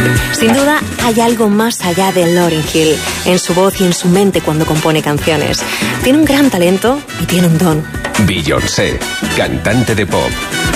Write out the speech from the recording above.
Sin duda, hay algo más allá de Lauryn Hill, en su voz y en su mente cuando compone canciones. Tiene un gran talento y tiene un don. Beyoncé, cantante de pop.